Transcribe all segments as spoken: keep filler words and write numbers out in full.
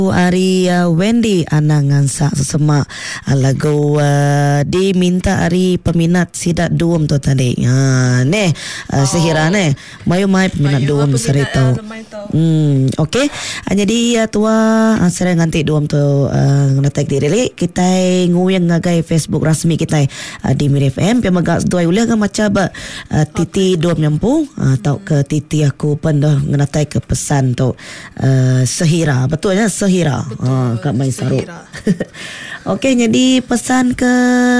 Ari uh, Wendy anangan sa sesema uh, lagu uh, diminta ari peminat sidat duom tu tadi. Ha neh uh, sehira neh mayu mai peminat duom serita. Hmm okey. Uh, jadi uh, tua uh, sering nganti duom tu uh, ngatek diri kita nguyang ngagai Facebook rasmi kita uh, di Mir F M pemaga dua ulah ke macam uh, titi duom nyampu uh, tau ke titi aku pendah ngatai ke pesan tu uh, sehira betulnya sehira ha, Kak Mai Saruk. Okey, jadi pesan ke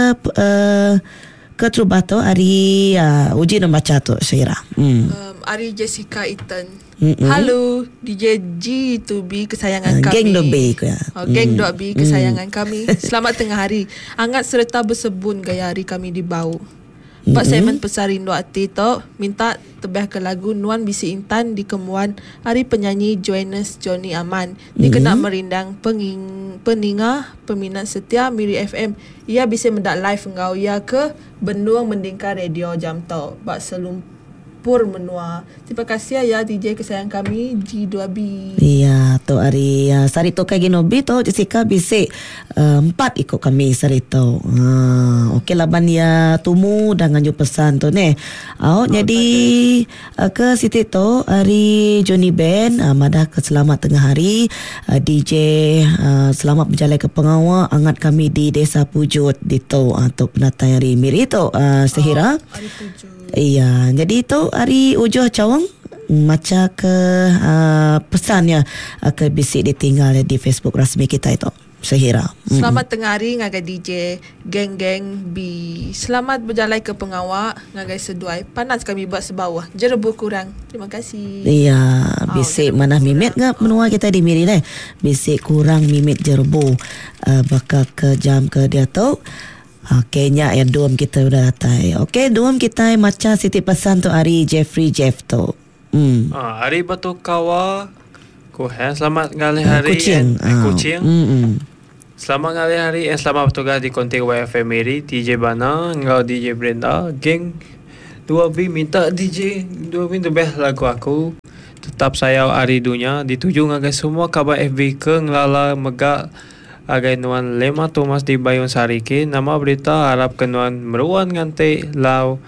uh, ke Trubato hari uh, uji nak baca tu Syira. Hmm. Um, Ari Jessica Eaton. Mm-mm. Halo D J G to B kesayangan uh, kami. Geng dua B ke ya. Oh, geng mm. dua B kesayangan mm. kami. Selamat tengah hari. Hangat serta bersebun gaya hari kami di bau. Pak Simon pesan rindu hati tu minta tebah ke lagu Nuan Bisi Intan di kemuan hari penyanyi Joannes Johnny Aman dikena mm-hmm. merindang penging, peningah peminat setia Miri F M. Ia bisa mendak live engkau ia ke Benung Mendingkar Radio jam tu bak selumpur menua. Terima kasih ya D J kesayang kami G dua B. Iya tu hari uh, sari tu kayak ginobi tu Jessica bisa uh, empat ikut kami sari tu. Uh, Okey laban ya tumu dengan ju pesan tu ne. Oh, oh jadi uh, ke Siti tu hari Johnny Ben uh, madah ke selamat tengah hari uh, D J uh, selamat berjalan ke pengawal angat kami di Desa Pujut di tu uh, tu penatang hari Miri tu uh, sehira. Oh, hari Pujut. Iya, jadi tu hari ujuh cawang macam ke uh, pesannya uh, ke bisik ditinggal di Facebook rasmi kita itu sehira. Selamat mm. tengah hari ngagai D J geng-geng B. Selamat berjalan ke pengawal ngagai seduai. Panas kami buat sebawah. Jerebu kurang. Terima kasih. Iya, bisik oh, mana mimit ngap menua kita di Miri leh. Bisik kurang mimit jerebu uh, bakal ke jam ke dia tu. Okeynya yang duam kita udah datai. Okey, duam kita macam Siti pesan tu hari Jeffrey Jeff tu. Hmm. Ah, hari batu kawa ku he selamat ngali hari kucing. En, kucing. Hmm. Selamat ngali hari en selamat bertugas di konti Y F M Miri, D J Bana, ngau D J Brenda, geng dua B minta D J dua B tu best lagu aku. Tetap sayau hari dunia dituju ngagai semua kabar F B ke ngelala megak agai nuan lema Thomas di Bayun Sariki nama berita harap kenuan meruan ngante lau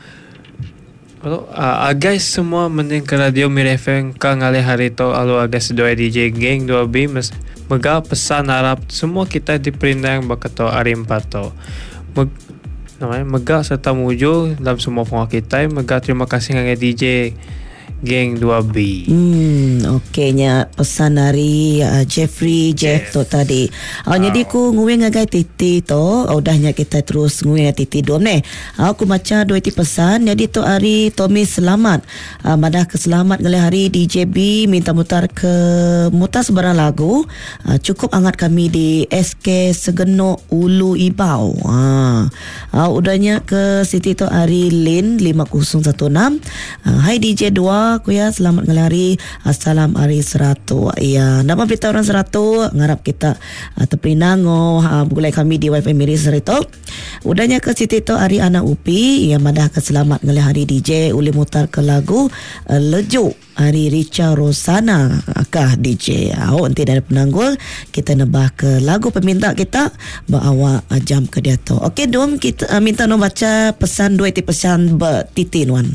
uh, agai semua mending ke radio Mir F M ka ngale hari to alu agai sedoi D J geng dua B mes mega pesan harap semua kita diperindang bakato hari empat to Meg, namanya mega serta muju dalam semua penguat kita mega terima kasih ngagai D J geng dua B. Hmm, okeynya pesan dari uh, Jeffrey Jeff, Jeff tu tadi. Oh, oh. Jadi ku nguing ngagai titi tu, oh, udahnya kita terus nguing titi dom ne. Aku macam dua ti pesan. Jadi tu hari Tommy selamat. Uh, madah ke selamat ngali hari D J B minta mutar ke mutar sebarang lagu. Uh, cukup angat kami di S K Segeno Ulu Ibau. Ah. Uh, udahnya ke Siti tu hari Lin lima kosong satu enam. Uh, hai D J dua aku ya selamat ngelari assalam hari seratu ya nama berita orang seratu ngarap kita uh, terperinango uh, bulai kami di wifi Miri serito udahnya ke Siti tu hari anak upi ya madah ke selamat ngelari D J uli mutar ke lagu uh, leju hari Richa Rosana akah D J awak nanti dari penanggul kita nebah ke lagu peminta kita bawa uh, jam ke dia tu okey dom kita uh, minta no baca pesan dua ti pesan bertitin wan.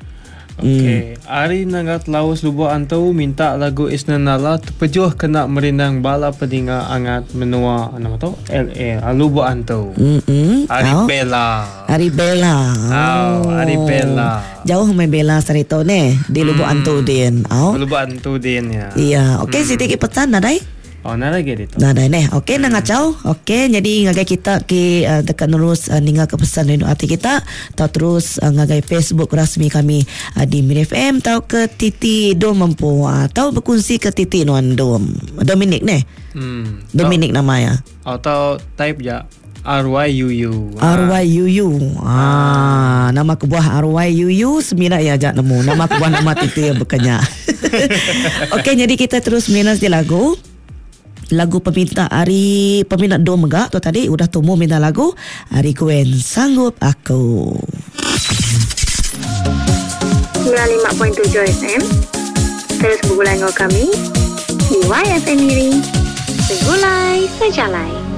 Okey, hmm. Ari nangat lawas lubu antau minta lagu Isnanala terpejuh kena merindang bala pedinga angat menua nama tu L A lubu antau. Hmm. Ari oh. Bella. Ari Bella. Oh, Ari Bella. Jauh main Bella sarito ne di lubu hmm. antau din. Oh. Lubu antau din ya. Iya, okey hmm. Siti pesan nadai. Oh, nara lagi itu. Nara neh. Okey, nang ngacau. Okey, jadi ngagai kita ki uh, dekat terus uh, ninggal ke pesan rindu hati kita. Tau terus uh, ngagai Facebook rasmi kami uh, di Mir F M tau ke Titi Dom mampu uh, tau berkongsi ke Titi Nuan Dom. Dominic neh. Hmm. Dominic tau, namanya. Atau type ja R Y U U. R Y U U. Ah, nama kebuah R Y U U sembilan ya jak nemu. Nama kebuah nama Titi yang berkenya. Okey, jadi kita terus minus di lagu. Lagu peminta hari peminat dua megak tu tadi udah temu minta lagu hari Gwen Sanggup Aku sembilan puluh lima perpuluhan tujuh F M terus bergulai dengan kami di Y F M Miri saja lai.